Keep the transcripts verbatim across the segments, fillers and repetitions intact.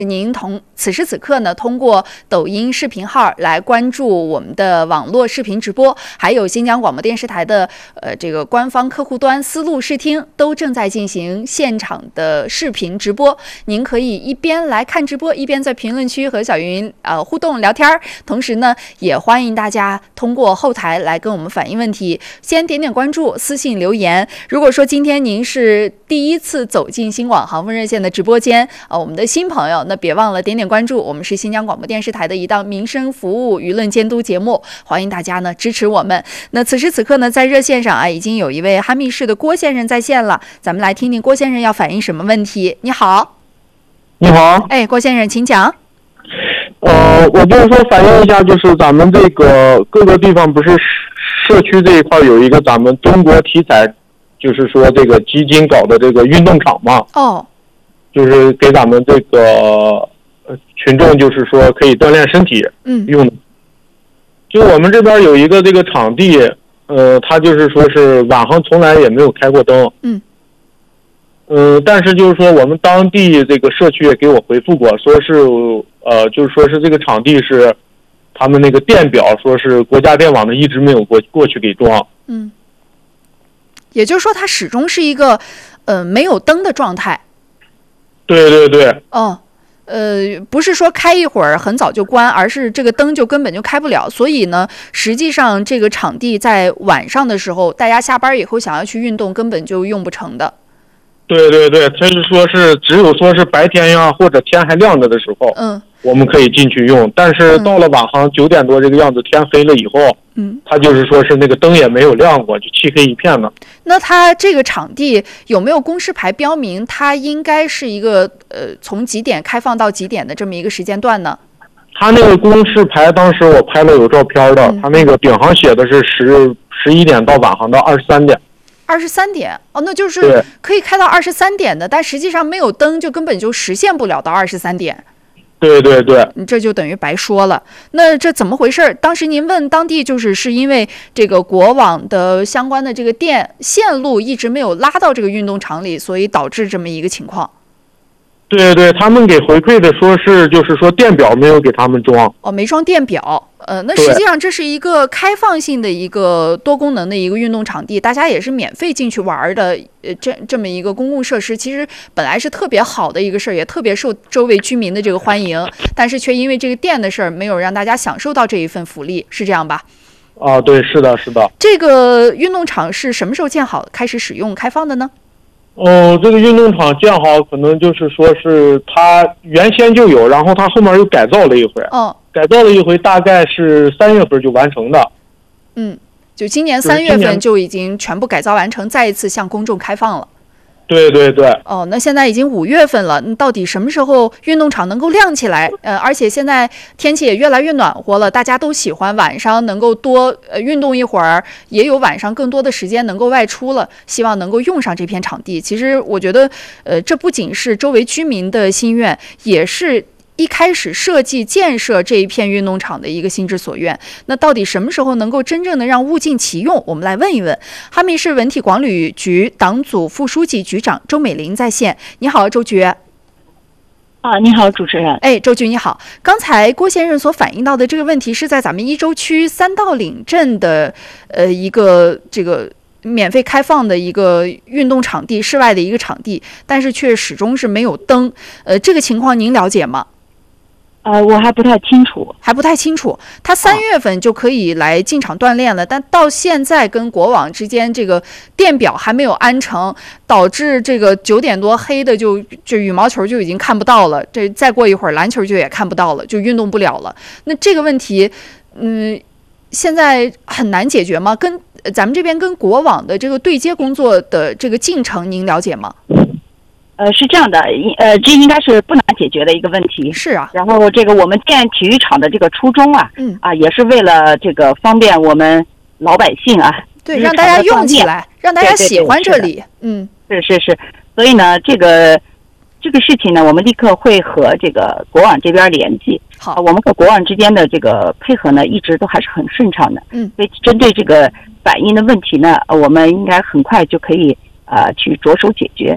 您同此时此刻呢，通过抖音视频号来关注我们的网络视频直播，还有新疆广播电视台的呃这个官方客户端思路视听都正在进行现场的视频直播。您可以一边来看直播，一边在评论区和小云呃互动聊天。同时呢，也欢迎大家通过后台来跟我们反映问题。先点点关注，私信留言。如果说今天您是第一次走进新广航风热线的直播间，呃，我们的新朋友。那别忘了点点关注，我们是新疆广播电视台的一档民生服务舆论监督节目，欢迎大家呢支持我们。那此时此刻呢，在热线上啊，已经有一位哈密市的郭先生在线了，咱们来听听郭先生要反映什么问题。你好。 你好。 哎，郭先生，请讲。 呃，我就是说反映一下，就是咱们这个各个地方不是社区这一块有一个咱们中国体彩，就是说这个基金搞的这个运动场嘛。 哦。 就是给咱们这个群众，就是说可以锻炼身体用的。 嗯， 就我们这边有一个这个场地，呃，它就是说是晚上从来也没有开过灯。 嗯。 呃，但是就是说我们当地这个社区也给我回复过，说是呃，就是说是这个场地是他们那个电表，说是国家电网的一直没有过过去给装。 嗯。也就是说，它始终是一个呃没有灯的状态。 对对对。 哦，呃，不是说开一会儿很早就关，而是这个灯就根本就开不了。所以呢，实际上这个场地在晚上的时候，大家下班以后想要去运动，根本就用不成的。 对对对，就是说是只有说是白天呀，或者天还亮着的时候， 嗯， 我们可以进去用。但是到了晚上九点多这个样子，天黑了以后， 嗯， 它就是说是那个灯也没有亮过，就漆黑一片的。 那它这个场地有没有公示牌标明它应该是一个呃从几点开放到几点的这么一个时间段呢？ 它那个公示牌当时我拍了有照片的，它、嗯、那个顶上写的是十十一点到晚上到二十三点。 二十三点哦，那就是可以开到二十三点的，但实际上没有灯，就根本就实现不了到二十三点。 对对对， 这就等于白说了。那这怎么回事？当时您问当地，就是是因为这个国网的相关的这个电线路一直没有拉到这个运动场里，所以导致这么一个情况。 对对，他们给回馈的说是就是说电表没有给他们装。 哦，没装电表。呃，那实际上这是一个开放性的一个多功能的一个运动场地，大家也是免费进去玩的。呃，这这么一个公共设施，其实本来是特别好的一个事儿，也特别受周围居民的这个欢迎，但是却因为这个电的事儿，没有让大家享受到这一份福利，是这样吧？ 啊，对，是的，是的。 这个运动场是什么时候建好、开始使用、开放的呢？ 哦，这个运动场建好，可能就是说是它原先就有，然后它后面又改造了一回。 哦。 改造了一回，大概是三月份就完成的。 嗯，就今年三月份就已经全部改造完成，再一次向公众开放了。 对对对。 哦，那现在已经五月份了，那到底什么时候运动场能够亮起来？呃，而且现在天气也越来越暖和了，大家都喜欢晚上能够多呃运动一会儿，也有晚上更多的时间能够外出了，希望能够用上这片场地。其实我觉得，呃，这不仅是周围居民的心愿，也是一开始设计建设这一片运动场的一个心之所愿。那到底什么时候能够真正的让物尽其用？我们来问一问哈密市文体广旅局党组副书记局长周美玲在线。你好，周局。 啊，你好，主持人。 哎，周局你好。刚才郭先生所反映到的这个问题是在咱们伊州区三道岭镇的呃一个这个免费开放的一个运动场地，室外的一个场地，但是却始终是没有灯。呃，这个情况您了解吗？ 呃，我还不太清楚， 还不太清楚。他三月份就可以来进场锻炼了，但到现在跟国网之间这个电表还没有安成，导致这个九点多黑的就就羽毛球就已经看不到了，这再过一会儿篮球就也看不到了，就运动不了了。那这个问题，嗯，现在很难解决吗？跟咱们这边跟国网的这个对接工作的这个进程，您了解吗？ 呃，是这样的，呃，这应该是不难解决的一个问题。 是啊。 然后这个我们建体育场的这个初衷啊， 嗯啊，也是为了这个方便我们老百姓啊， 对，让大家用起来，让大家喜欢这里。 对对对嗯， 是是是。所以呢，这个这个事情呢，我们立刻会和这个国网这边联系。 好， 啊、我们和国网之间的这个配合呢，一直都还是很顺畅的。 嗯， 所以针对这个反映的问题呢，我们应该很快就可以呃去着手解决。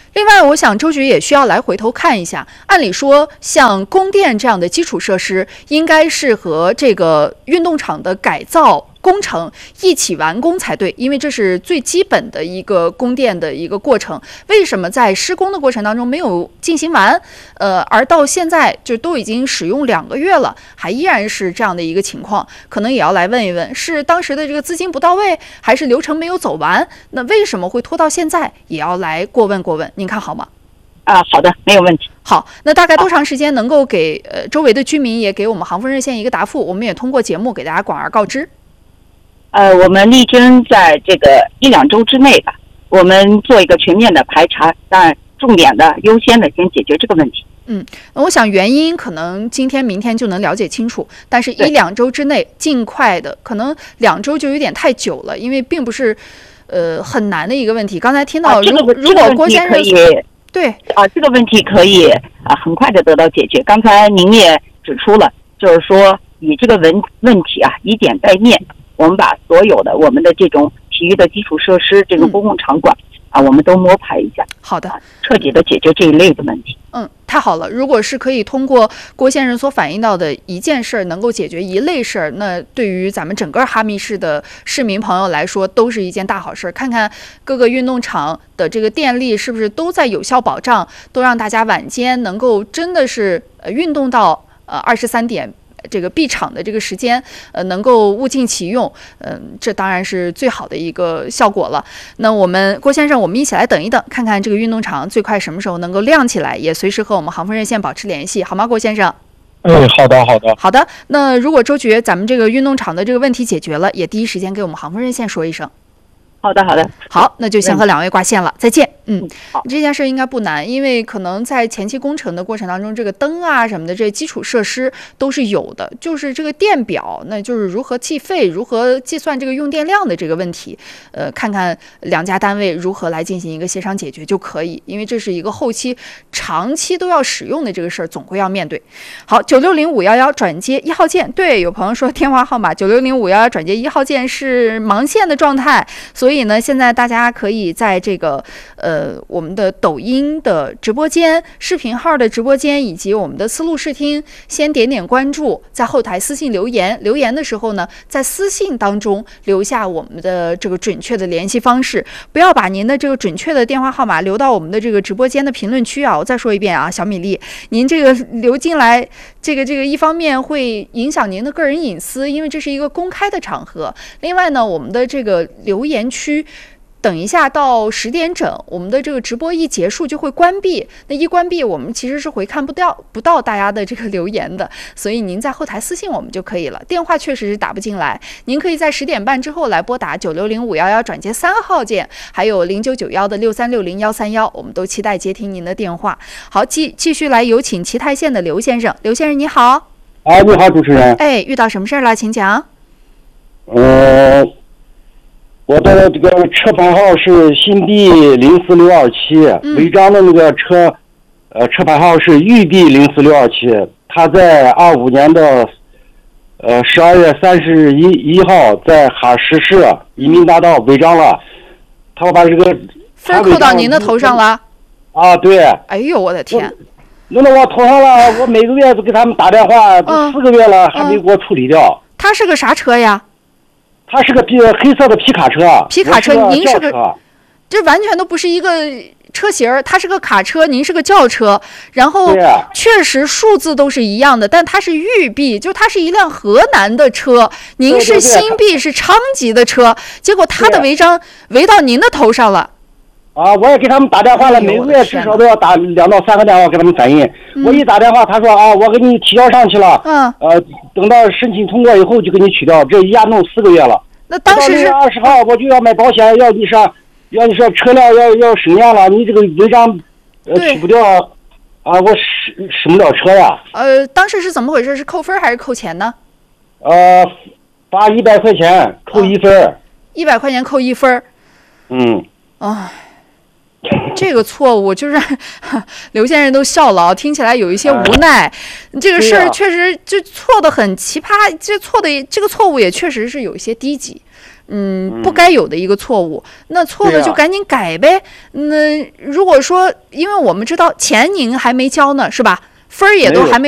另外，我想周局也需要来回头看一下。按理说，像供电这样的基础设施，应该是和这个运动场的改造工程一起完工才对，因为这是最基本的一个供电的一个过程。为什么在施工的过程当中没有进行完？呃，而到现在就都已经使用两个月了，还依然是这样的一个情况，可能也要来问一问，是当时的这个资金不到位，还是流程没有走完？那为什么会拖到现在？也要来过问过问。您看好吗？ 啊，好的，没有问题。 好，那大概多长时间能够给呃周围的居民也给我们航风热线一个答复？我们也通过节目给大家广而告之。 呃，我们力争在这个一两周之内吧，我们做一个全面的排查，当然重点的、优先的先解决这个问题。 嗯，我想原因可能今天、明天就能了解清楚，但是一两周之内尽快的，可能两周就有点太久了，因为并不是呃很难的一个问题。刚才听到， 啊、这个如果郭先生可以对啊，这个问题可以啊很快的得到解决。刚才您也指出了，就是说以这个问问题啊以点带面，我们把所有的我们的这种体育的基础设施、这种公共场馆、嗯、啊，我们都摸排一下。 好的， 彻底的解决这一类的问题。 嗯，太好了！如果是可以通过郭先生所反映到的一件事儿能够解决一类事儿，那对于咱们整个哈密市的市民朋友来说，都是一件大好事。看看各个运动场的这个电力是不是都在有效保障，都让大家晚间能够真的是呃运动到呃二十三点。这个闭场的这个时间，呃，能够物尽其用，嗯、呃，这当然是最好的一个效果了。那我们郭先生，我们一起来等一等，看看这个运动场最快什么时候能够亮起来，也随时和我们航风热线保持联系，好吗，郭先生？ 嗯，好的，好的， 好的。那如果周局咱们这个运动场的这个问题解决了，也第一时间给我们航风热线说一声。 好的，好的， 好，那就先和两位挂线了，再见。嗯， 好， 这件事应该不难，因为可能在前期工程的过程当中，这个灯啊什么的，这些基础设施都是有的，就是这个电表，那就是如何计费、如何计算这个用电量的这个问题，呃，看看两家单位如何来进行一个协商解决就可以，因为这是一个后期、长期都要使用的这个事儿，总归要面对。好，九六零五幺幺转接一号键，对，有朋友说电话号码九六零五幺幺转接一号键是盲线的状态，所以。所以呢，现在大家可以在这个呃我们的抖音的直播间、视频号的直播间以及我们的思路视听，先点点关注，在后台私信留言。留言的时候呢，在私信当中留下我们的这个准确的联系方式，不要把您的这个准确的电话号码留到我们的这个直播间的评论区啊。我再说一遍啊，小米粒，您这个留进来，这个这个一方面会影响您的个人隐私，因为这是一个公开的场合。另外呢，我们的这个留言区。区等一下到十点整，我们的这个直播一结束就会关闭。那一关闭，我们其实是回看不到不到大家的这个留言的，所以您在后台私信我们就可以了。电话确实是打不进来，您可以在十点半之后来拨打九六零五幺幺转接三号键，还有零九九幺的六三六零幺三幺，我们都期待接听您的电话。好，继继续来有请祁太县的刘先生。刘先生你好。 啊，你好，主持人。 哎，遇到什么事儿了？请讲。 呃。我的这个车牌号是新 D 零四六二七，违章的那个车，呃，车牌号是豫 D 零四六二七。他在二五年的，呃，十二月三十一一号在哈什市移民大道违章了，他把这个分扣到您的头上了。 啊，对。 哎呦，我的天！ 弄到我头上了，我每个月都给他们打电话，都四个月了，还没给我处理掉。 他是个啥车呀？ 它是个皮黑色的皮卡车， 皮卡车，您是个， 这完全都不是一个车型儿，它是个卡车，您是个轿车，然后确实数字都是一样的，但它是豫 B， 就它是一辆河南的车，您是新 B 是昌吉的车，结果他的违章违到您的头上了。 啊，我也给他们打电话了，每个月至少都要打两到三个电话给他们反映。嗯、我一打电话，他说啊，我给你提交上去了。嗯。呃，等到申请通过以后就给你取掉，这一下弄四个月了。 那当时是二十号我就要买保险，要你说，要你说车辆要要审验了，你这个违章呃取不掉，啊，我审审不了车呀。 呃，当时是怎么回事？是扣分还是扣钱呢？ 呃，罚一百块钱，扣一分。 一百块钱扣一分。 嗯。 啊。这个错误就是刘先生都笑了，听起来有一些无奈。这个事儿确实就错得很奇葩，这错的这个错误也确实是有一些低级。 嗯，不该有的一个错误，那错了就赶紧改呗。那如果说，因为我们知道钱您还没交呢，是吧？分儿也都还没有。